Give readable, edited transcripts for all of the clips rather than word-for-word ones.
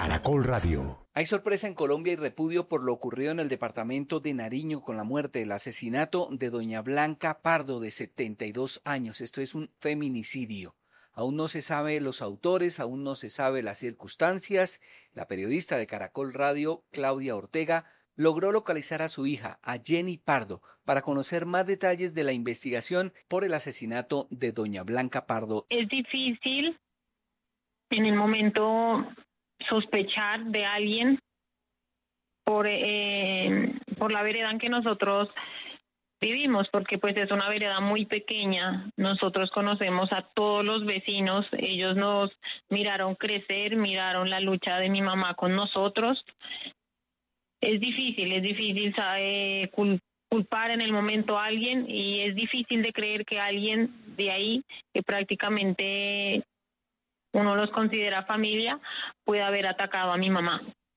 Caracol Radio. Hay sorpresa en Colombia y repudio por lo ocurrido en el departamento de Nariño con la muerte, el asesinato de doña Blanca Pardo, de 72 años. Esto es un feminicidio. Aún no se sabe los autores, aún no se sabe las circunstancias. La periodista de Caracol Radio, Claudia Ortega, logró localizar a su hija, a Jenny Pardo, para conocer más detalles de la investigación por el asesinato de doña Blanca Pardo. Es difícil en el momento sospechar de alguien por la vereda en que nosotros vivimos, porque pues es una vereda muy pequeña. Nosotros conocemos a todos los vecinos, ellos nos miraron crecer, miraron la lucha de mi mamá con nosotros. Es difícil culpar en el momento a alguien, y es difícil de creer que alguien de ahí, que prácticamente uno los considera familia, puede haber atacado a mi mamá.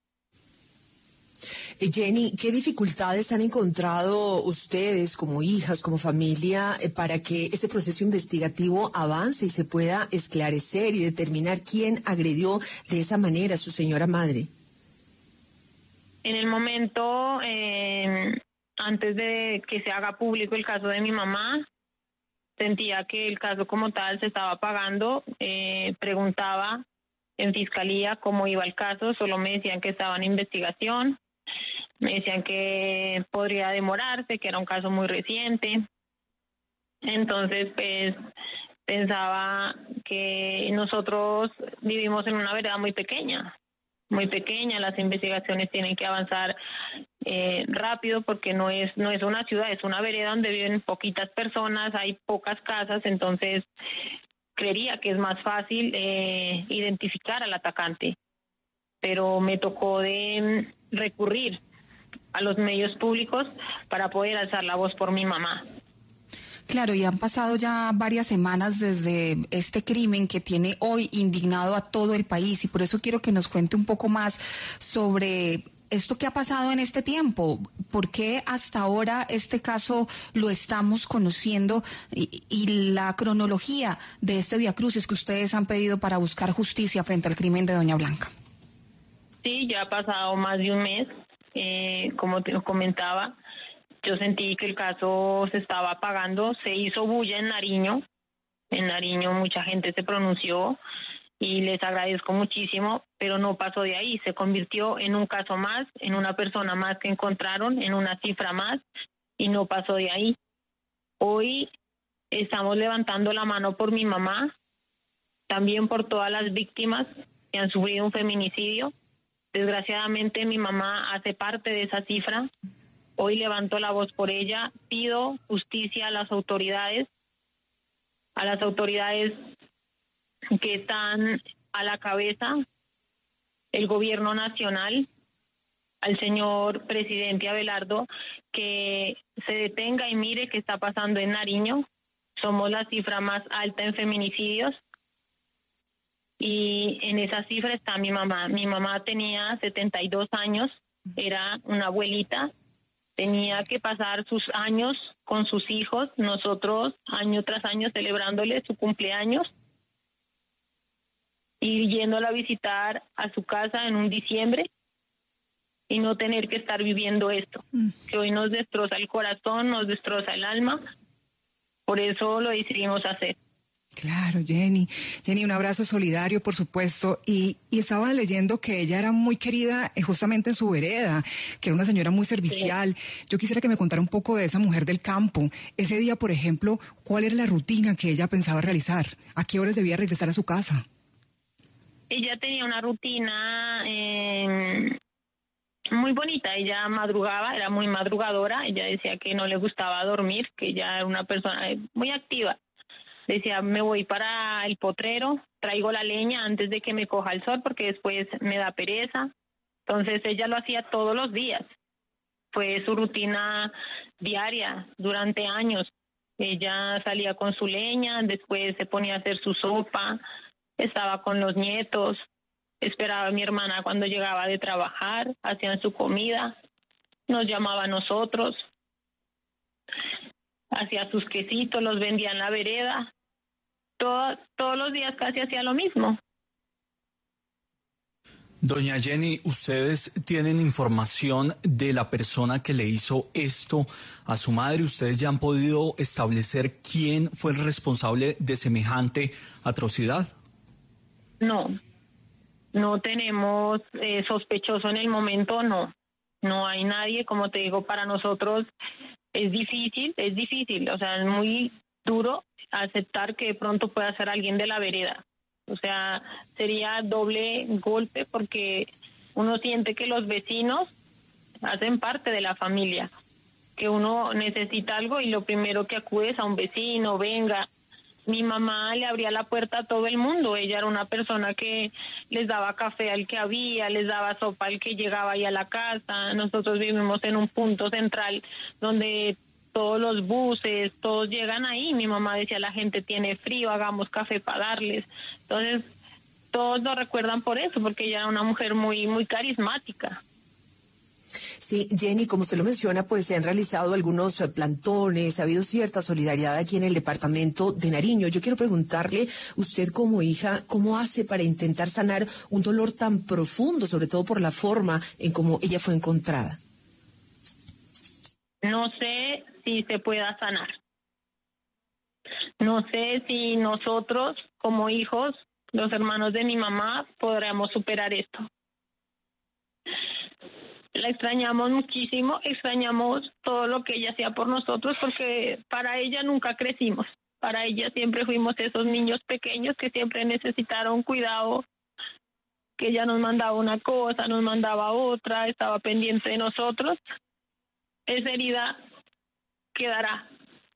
Jenny, ¿qué dificultades han encontrado ustedes como hijas, como familia, para que ese proceso investigativo avance y se pueda esclarecer y determinar quién agredió de esa manera a su señora madre? En el momento, antes de que se haga público el caso de mi mamá, sentía que el caso como tal se estaba apagando. Preguntaba en fiscalía cómo iba el caso, solo me decían que estaba en investigación, me decían que podría demorarse, que era un caso muy reciente. Entonces, pues, pensaba que nosotros vivimos en una vereda muy pequeña, las investigaciones tienen que avanzar rápido, porque no es una ciudad, es una vereda donde viven poquitas personas, hay pocas casas. Entonces creería que es más fácil identificar al atacante, pero me tocó de recurrir a los medios públicos para poder alzar la voz por mi mamá. Claro, y han pasado ya varias semanas desde este crimen que tiene hoy indignado a todo el país, y por eso quiero que nos cuente un poco más sobre esto que ha pasado en este tiempo. ¿Por qué hasta ahora este caso lo estamos conociendo y la cronología de este viacrucis que ustedes han pedido para buscar justicia frente al crimen de doña Blanca? Sí, ya ha pasado más de un mes. Como te comentaba, yo sentí que el caso se estaba apagando, se hizo bulla en Nariño. En Nariño mucha gente se pronunció y les agradezco muchísimo, pero no pasó de ahí. Se convirtió en un caso más, en una persona más que encontraron, en una cifra más, y no pasó de ahí. Hoy estamos levantando la mano por mi mamá, también por todas las víctimas que han sufrido un feminicidio. Desgraciadamente mi mamá hace parte de esa cifra. Hoy levanto la voz por ella, pido justicia a las autoridades que están a la cabeza, el gobierno nacional, al señor presidente Abelardo, que se detenga y mire qué está pasando en Nariño. Somos la cifra más alta en feminicidios, y en esa cifra está mi mamá. Mi mamá tenía 72 años, era una abuelita, tenía que pasar sus años con sus hijos, nosotros año tras año celebrándole su cumpleaños y yéndola a visitar a su casa en un diciembre, y no tener que estar viviendo esto, que hoy nos destroza el corazón, nos destroza el alma. Por eso lo decidimos hacer. Claro, Jenny, un abrazo solidario, por supuesto, y estaba leyendo que ella era muy querida justamente en su vereda, que era una señora muy servicial. Sí. Yo quisiera que me contara un poco de esa mujer del campo. Ese día, por ejemplo, ¿cuál era la rutina que ella pensaba realizar? ¿A qué horas debía regresar a su casa? Ella tenía una rutina muy bonita. Ella madrugaba, era muy madrugadora. Ella decía que no le gustaba dormir, que ella era una persona muy activa. Decía, me voy para el potrero, traigo la leña antes de que me coja el sol, porque después me da pereza. Entonces ella lo hacía todos los días. Fue su rutina diaria durante años. Ella salía con su leña, después se ponía a hacer su sopa, estaba con los nietos, esperaba a mi hermana cuando llegaba de trabajar, hacían su comida, nos llamaba a nosotros, hacía sus quesitos, los vendía en la vereda. Todos los días casi hacía lo mismo. Doña Jenny, ¿ustedes tienen información de la persona que le hizo esto a su madre? ¿Ustedes ya han podido establecer quién fue el responsable de semejante atrocidad? No tenemos sospechoso en el momento, no hay nadie. Como te digo, para nosotros es difícil, o sea, es muy duro aceptar que de pronto pueda ser alguien de la vereda. O sea, sería doble golpe porque uno siente que los vecinos hacen parte de la familia, que uno necesita algo y lo primero que acude es a un vecino, venga. Mi mamá le abría la puerta a todo el mundo. Ella era una persona que les daba café al que había, les daba sopa al que llegaba ahí a la casa. Nosotros vivimos en un punto central donde todos los buses, todos llegan ahí. Mi mamá decía, la gente tiene frío, hagamos café para darles. Entonces, todos lo recuerdan por eso, porque ella era una mujer muy, muy carismática. Sí, Jenny, como usted lo menciona, pues se han realizado algunos plantones, ha habido cierta solidaridad aquí en el departamento de Nariño. Yo quiero preguntarle, usted como hija, ¿cómo hace para intentar sanar un dolor tan profundo, sobre todo por la forma en cómo ella fue encontrada? No sé si se pueda sanar. No sé si nosotros, como hijos, los hermanos de mi mamá, podremos superar esto. La extrañamos muchísimo, extrañamos todo lo que ella hacía por nosotros, porque para ella nunca crecimos. Para ella siempre fuimos esos niños pequeños que siempre necesitaron cuidado, que ella nos mandaba una cosa, nos mandaba otra, estaba pendiente de nosotros. Esa herida quedará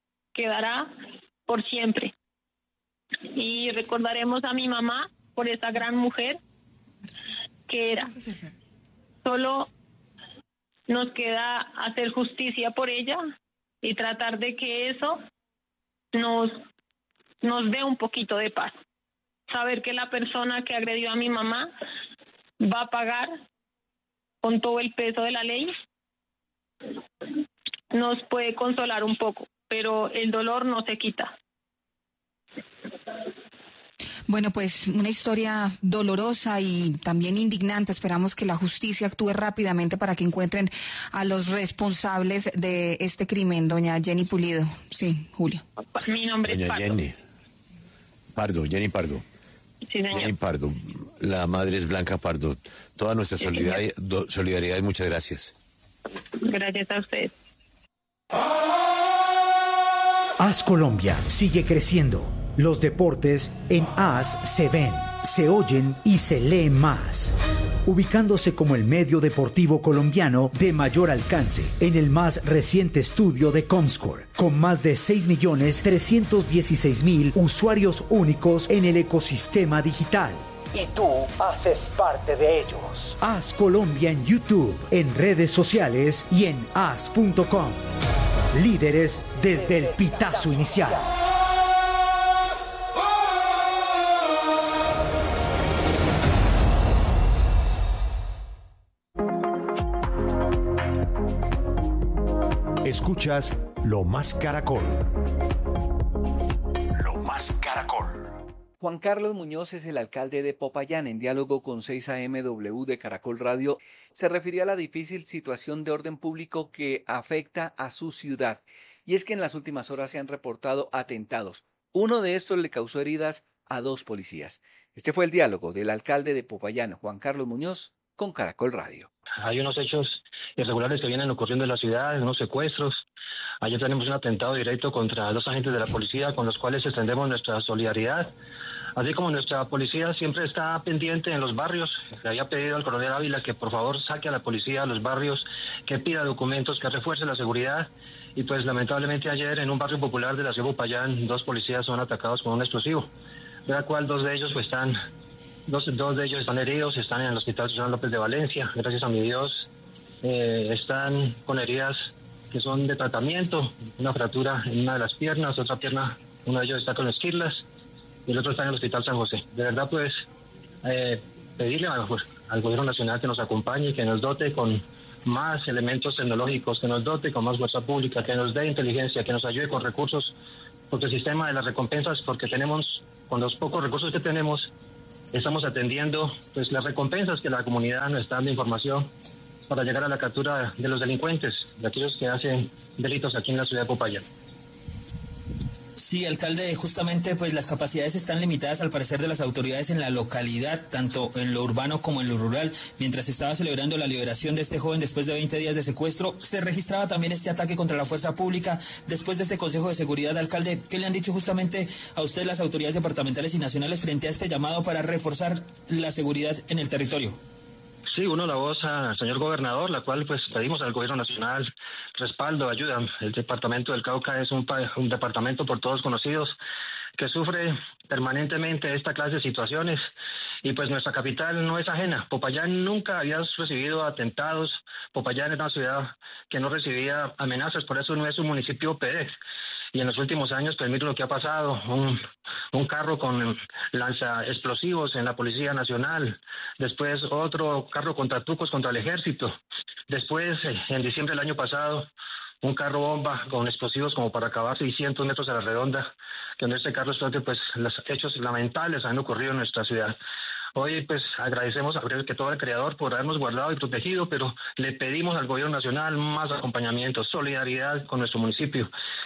por siempre. Y recordaremos a mi mamá por esa gran mujer que era. Solo nos queda hacer justicia por ella y tratar de que eso nos dé un poquito de paz. Saber que la persona que agredió a mi mamá va a pagar con todo el peso de la ley nos puede consolar un poco, pero el dolor no se quita. Bueno, pues una historia dolorosa y también indignante. Esperamos que la justicia actúe rápidamente para que encuentren a los responsables de este crimen. Doña Jenny Pulido. Sí, Julio. Mi nombre es Pardo. Jenny Pardo. Sí, señor. Jenny Pardo. La madre es Blanca Pardo. Toda nuestra solidaridad y muchas gracias. Gracias a usted. AS Colombia sigue creciendo. Los deportes en AS se ven, se oyen y se leen más. Ubicándose como el medio deportivo colombiano de mayor alcance en el más reciente estudio de Comscore, con más de 6.316.000 usuarios únicos en el ecosistema digital. Y tú haces parte de ellos. AS Colombia en YouTube, en redes sociales y en as.com. Líderes desde el pitazo inicial. Escuchas Lo Más Caracol. Lo Más Caracol. Juan Carlos Muñoz es el alcalde de Popayán. En diálogo con 6am de Caracol Radio, se refirió a la difícil situación de orden público que afecta a su ciudad. Y es que en las últimas horas se han reportado atentados. Uno de estos le causó heridas a 2 policías. Este fue el diálogo del alcalde de Popayán, Juan Carlos Muñoz, con Caracol Radio. Hay unos hechos irregulares que vienen ocurriendo en la ciudad, unos secuestros. Ayer tenemos un atentado directo contra 2 agentes de la policía con los cuales extendemos nuestra solidaridad. Así como nuestra policía siempre está pendiente en los barrios, le había pedido al coronel Ávila que por favor saque a la policía a los barrios, que pida documentos, que refuerce la seguridad. Y pues lamentablemente ayer en un barrio popular de la ciudad de Popayán 2 policías son atacados con un explosivo, de la cual 2 de ellos pues dos de ellos están heridos, están en el hospital Susana López de Valencia. Gracias a mi Dios están con heridas que son de tratamiento, una fractura en una de las piernas, otra pierna, uno de ellos está con esquirlas y el otro está en el hospital San José. De verdad pues pedirle al gobierno nacional que nos acompañe, que nos dote con más elementos tecnológicos, que nos dote con más fuerza pública, que nos dé inteligencia, que nos ayude con recursos, porque el sistema de las recompensas, porque tenemos, con los pocos recursos que tenemos, estamos atendiendo pues las recompensas que la comunidad nos está dando información para llegar a la captura de los delincuentes, de aquellos que hacen delitos aquí en la ciudad de Popayán. Sí, alcalde, justamente pues las capacidades están limitadas al parecer de las autoridades en la localidad, tanto en lo urbano como en lo rural. Mientras se estaba celebrando la liberación de este joven después de 20 días de secuestro, se registraba también este ataque contra la fuerza pública. Después de este Consejo de Seguridad, alcalde, ¿qué le han dicho justamente a usted las autoridades departamentales y nacionales frente a este llamado para reforzar la seguridad en el territorio? Sí, uno la voz al señor gobernador, la cual pues pedimos al gobierno nacional respaldo, ayuda. El departamento del Cauca es un departamento por todos conocidos que sufre permanentemente esta clase de situaciones y pues nuestra capital no es ajena. Popayán nunca había recibido atentados, Popayán es una ciudad que no recibía amenazas, por eso no es un municipio PD. Y en los últimos años, pues mire lo que ha pasado, un carro con lanza explosivos en la Policía Nacional, después otro carro con tratucos contra el Ejército, después en diciembre del año pasado, un carro bomba con explosivos como para acabar 600 metros a la redonda, que en este carro explote, pues los hechos lamentables han ocurrido en nuestra ciudad. Hoy pues agradecemos a que todo el creador por habernos guardado y protegido, pero le pedimos al gobierno nacional más acompañamiento, solidaridad con nuestro municipio.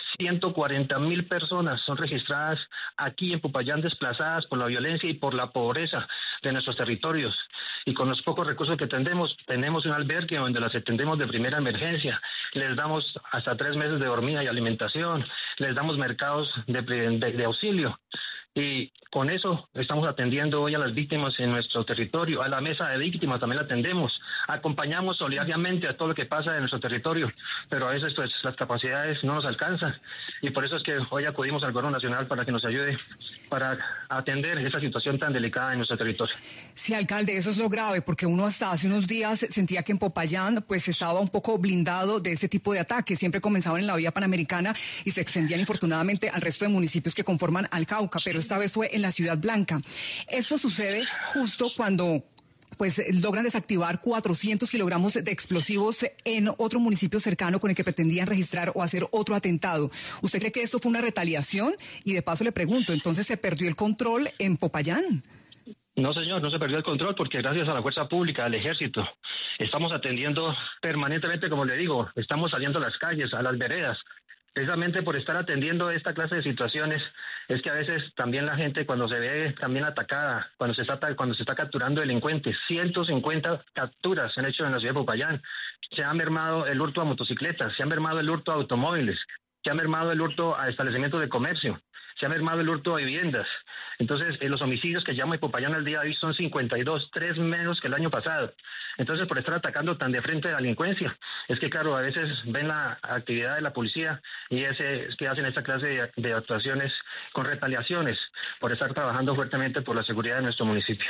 140,000 personas son registradas aquí en Popayán desplazadas por la violencia y por la pobreza de nuestros territorios. Y con los pocos recursos que tenemos un albergue donde las atendemos de primera emergencia. Les damos hasta 3 meses de dormida y alimentación. Les damos mercados de auxilio. Y con eso estamos atendiendo hoy a las víctimas en nuestro territorio. A la mesa de víctimas también la atendemos. Acompañamos solidariamente a todo lo que pasa en nuestro territorio, pero a veces pues las capacidades no nos alcanzan. Y por eso es que hoy acudimos al gobierno nacional para que nos ayude para atender esa situación tan delicada en nuestro territorio. Sí, alcalde, eso es lo grave, porque uno hasta hace unos días sentía que en Popayán pues estaba un poco blindado de ese tipo de ataques. Siempre comenzaban en la vía panamericana y se extendían infortunadamente al resto de municipios que conforman al Cauca, pero esta vez fue en la Ciudad Blanca. Esto sucede justo cuando pues logran desactivar 400 kilogramos de explosivos en otro municipio cercano con el que pretendían registrar o hacer otro atentado. ¿Usted cree que esto fue una retaliación? Y de paso le pregunto, ¿entonces se perdió el control en Popayán? No, señor, no se perdió el control porque gracias a la fuerza pública, al ejército, estamos atendiendo permanentemente, como le digo, estamos saliendo a las calles, a las veredas. Precisamente por estar atendiendo esta clase de situaciones, es que a veces también la gente cuando se ve también atacada, cuando se está capturando delincuentes, 150 capturas se han hecho en la ciudad de Popayán, se ha mermado el hurto a motocicletas, se ha mermado el hurto a automóviles, se ha mermado el hurto a establecimientos de comercio, se ha mermado el hurto a viviendas. Entonces, los homicidios que llama Popayán al día de hoy son 52, 3 menos que el año pasado. Entonces, por estar atacando tan de frente a la delincuencia, es que, claro, a veces ven la actividad de la policía y es que hacen esta clase de actuaciones con retaliaciones por estar trabajando fuertemente por la seguridad de nuestro municipio.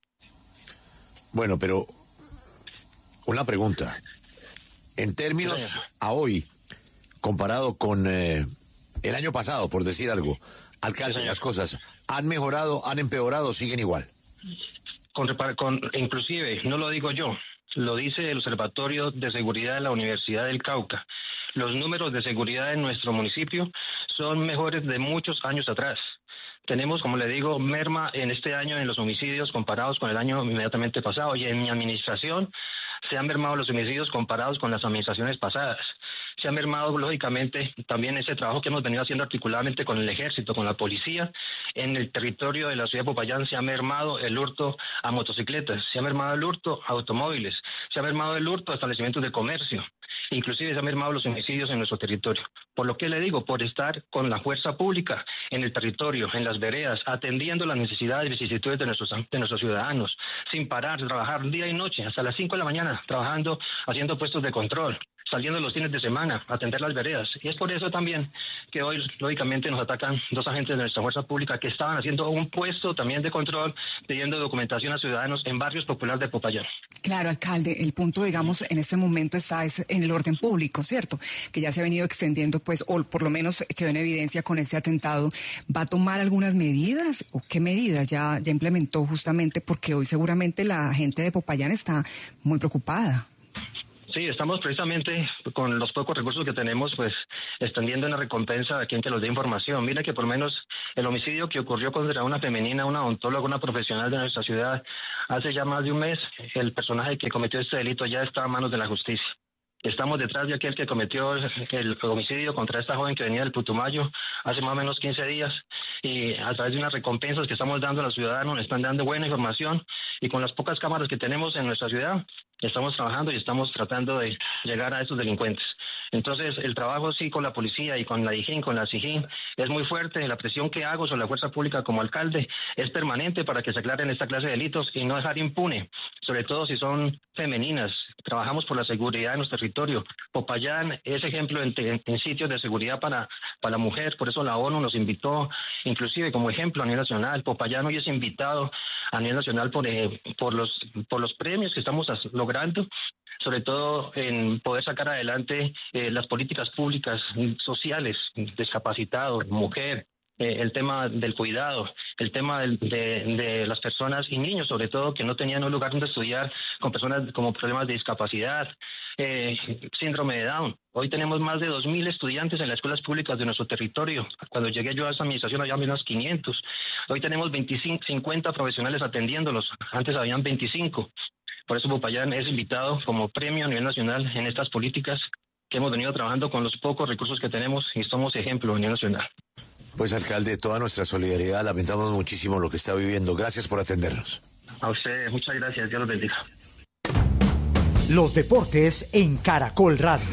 Bueno, pero una pregunta. En términos a hoy, comparado con el año pasado, por decir algo, alcalde, las cosas han mejorado, han empeorado, siguen igual. Inclusive, no lo digo yo, lo dice el Observatorio de Seguridad de la Universidad del Cauca. Los números de seguridad en nuestro municipio son mejores de muchos años atrás. Tenemos, como le digo, merma en este año en los homicidios comparados con el año inmediatamente pasado, y en mi administración se han mermado los homicidios comparados con las administraciones pasadas. Se ha mermado, lógicamente, también ese trabajo que hemos venido haciendo articuladamente con el ejército, con la policía. En el territorio de la ciudad de Popayán se ha mermado el hurto a motocicletas, se ha mermado el hurto a automóviles, se ha mermado el hurto a establecimientos de comercio. Inclusive se han mermado los homicidios en nuestro territorio. Por lo que le digo, por estar con la fuerza pública en el territorio, en las veredas, atendiendo las necesidades y vicisitudes de nuestros ciudadanos, sin parar, trabajar día y noche, hasta las 5 de la mañana, trabajando, haciendo puestos de control, saliendo los fines de semana, a atender las veredas. Y es por eso también que hoy, lógicamente, nos atacan 2 agentes de nuestra fuerza pública que estaban haciendo un puesto también de control, pidiendo documentación a ciudadanos en barrios populares de Popayán. Claro, alcalde, el punto, digamos, en este momento es en el orden público, ¿cierto? Que ya se ha venido extendiendo, pues, o por lo menos quedó en evidencia con este atentado. ¿Va a tomar algunas medidas? ¿O qué medidas ya implementó justamente? Porque hoy seguramente la gente de Popayán está muy preocupada. Sí, estamos precisamente con los pocos recursos que tenemos, pues extendiendo una recompensa a quien que nos dé información. Mira que por lo menos el homicidio que ocurrió contra una femenina, una odontóloga, una profesional de nuestra ciudad, hace ya más de un mes, el personaje que cometió este delito ya está a manos de la justicia. Estamos detrás de aquel que cometió el homicidio contra esta joven que venía del Putumayo hace más o menos 15 días y a través de unas recompensas que estamos dando a los ciudadanos, nos están dando buena información y con las pocas cámaras que tenemos en nuestra ciudad estamos trabajando y estamos tratando de llegar a estos delincuentes. Entonces, el trabajo sí con la policía y con la DIJÍN, con la SIJÍN, es muy fuerte. La presión que hago sobre la fuerza pública como alcalde es permanente para que se aclaren esta clase de delitos y no dejar impune, sobre todo si son femeninas. Trabajamos por la seguridad de nuestro territorio. Popayán es ejemplo en sitios de seguridad para la mujer, por eso la ONU nos invitó, inclusive como ejemplo a nivel nacional. Popayán hoy es invitado a nivel nacional por los premios que estamos logrando, sobre todo en poder sacar adelante las políticas públicas sociales, discapacitados, mujer, el tema del cuidado, el tema de las personas y niños, sobre todo, que no tenían un lugar donde estudiar, con personas como problemas de discapacidad, síndrome de Down. Hoy tenemos más de 2.000 estudiantes en las escuelas públicas de nuestro territorio. Cuando llegué yo a esta administración había menos 500. Hoy tenemos 50 profesionales atendiéndolos. Antes habían 25. Por eso Popayán es invitado como premio a nivel nacional en estas políticas que hemos venido trabajando con los pocos recursos que tenemos y somos ejemplo a nivel nacional. Pues, alcalde, toda nuestra solidaridad, lamentamos muchísimo lo que está viviendo. Gracias por atendernos. A usted, muchas gracias. Dios los bendiga. Los deportes en Caracol Radio.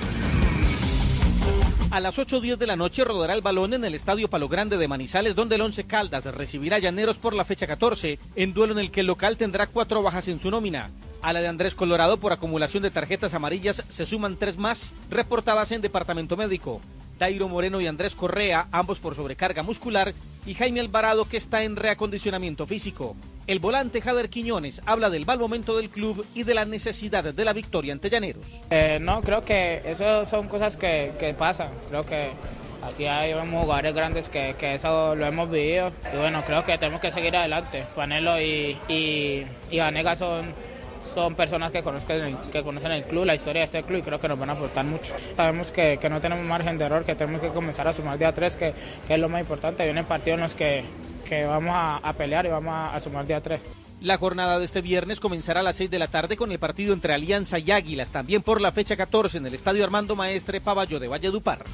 A las 8:10 de la noche rodará el balón en el Estadio Palo Grande de Manizales, donde el Once Caldas recibirá a Llaneros por la fecha 14, en duelo en el que el local tendrá 4 bajas en su nómina. A la de Andrés Colorado por acumulación de tarjetas amarillas se suman 3 más, reportadas en departamento médico. Dairo Moreno y Andrés Correa, ambos por sobrecarga muscular, y Jaime Alvarado, que está en reacondicionamiento físico. El volante Jader Quiñones habla del mal momento del club y de la necesidad de la victoria ante Llaneros. No, creo que eso son cosas que pasan. Creo que aquí hay jugadores grandes que eso lo hemos vivido. Y bueno, creo que tenemos que seguir adelante. Panelo y Vanega son personas que conocen el club, la historia de este club, y creo que nos van a aportar mucho. Sabemos que no tenemos margen de error, que tenemos que comenzar a sumar día 3, que es lo más importante. Vienen partidos en los que vamos a pelear y vamos a sumar día 3. La jornada de este viernes comenzará a las 6 de la tarde con el partido entre Alianza y Águilas, también por la fecha 14 en el Estadio Armando Maestre Paballo de Valledupar.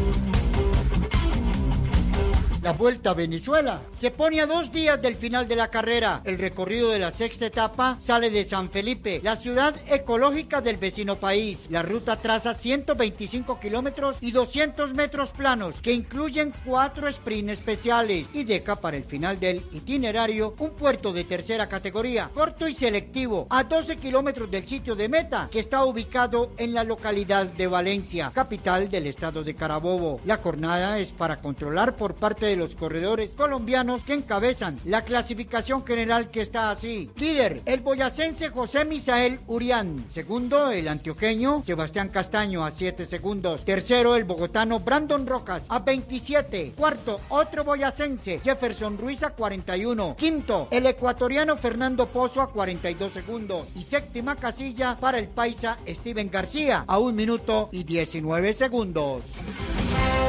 La Vuelta a Venezuela se pone a 2 días del final de la carrera. El recorrido de la 6ª etapa sale de San Felipe, la ciudad ecológica del vecino país. La ruta traza 125 kilómetros y 200 metros planos, que incluyen 4 sprints especiales, y deja para el final del itinerario un puerto de tercera categoría, corto y selectivo, a 12 kilómetros del sitio de meta, que está ubicado en la localidad de Valencia, capital del estado de Carabobo. La jornada es para controlar por parte de los corredores colombianos que encabezan la clasificación general, que está así: líder, el boyacense José Misael Urián; segundo, el antioqueño Sebastián Castaño a 7 segundos; tercero, el bogotano Brandon Rocas a 27; cuarto, otro boyacense Jefferson Ruiz a 41; quinto, el ecuatoriano Fernando Pozo a 42 segundos; y séptima casilla para el paisa Steven García a 1 minuto y 19 segundos.